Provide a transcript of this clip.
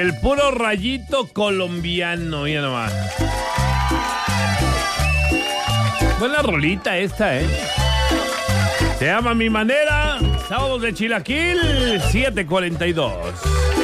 El puro rayito colombiano, mira nomás. Buena rolita esta, ¿eh? Se llama Mi Manera. Sábados de Chilaquil, 7:42.